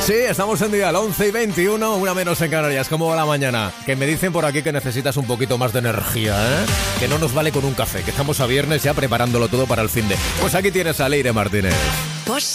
Sí, estamos en día al 11:21, una menos en Canarias. ¿Cómo va la mañana? Que me dicen por aquí que necesitas un poquito más de energía, ¿eh? Que no nos vale con un café, que estamos a viernes ya preparándolo todo para el finde. Pues aquí tienes a Leire Martínez.